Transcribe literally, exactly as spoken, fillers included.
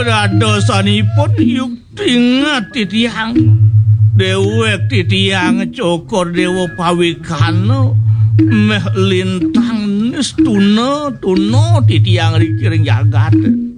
dadosanipun yukti ngati tiyang dewek titiang cokor dewa pawikana meh lintang nistuna tuno titiang rikiring jagat